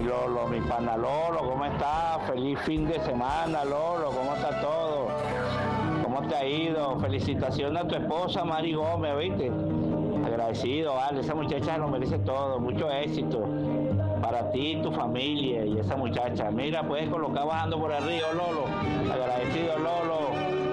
Lolo, mi pana Lolo, ¿cómo estás? Feliz fin de semana, Lolo, ¿cómo está todo? ¿Cómo te ha ido? Felicitaciones a tu esposa, Mari Gómez, ¿viste? Agradecido, vale, esa muchacha lo merece todo, mucho éxito para ti, tu familia y esa muchacha. Mira, puedes colocar bajando por el río, Lolo. Agradecido, Lolo.